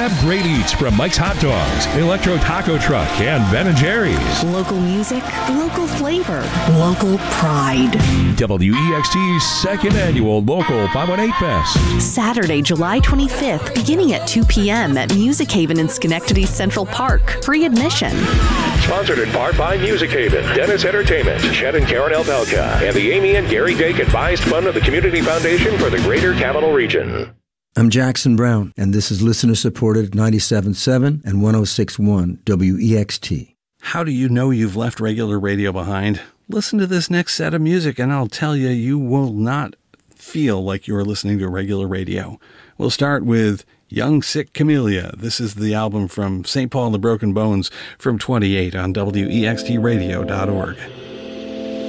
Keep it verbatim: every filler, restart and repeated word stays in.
Grab great eats from Mike's Hot Dogs, Electro Taco Truck, and Ben and Jerry's. Local music, local flavor, local pride. W E X T's second annual Local five one eight Fest. Saturday, July twenty-fifth, beginning at two p.m. at Music Haven in Schenectady Central Park. Free admission. Sponsored in part by Music Haven, Dennis Entertainment, Chet and Karen Elbelka, and the Amy and Gary Dake Advised Fund of the Community Foundation for the Greater Capital Region. I'm Jackson Brown, and this is listener-supported ninety-seven point seven and one oh six point one W E X T. How do you know you've left regular radio behind? Listen to this next set of music, and I'll tell you, you will not feel like you're listening to regular radio. We'll start with Young Sick Camellia. This is the album from Saint Paul and the Broken Bones from twenty-eight on W E X T radio dot org.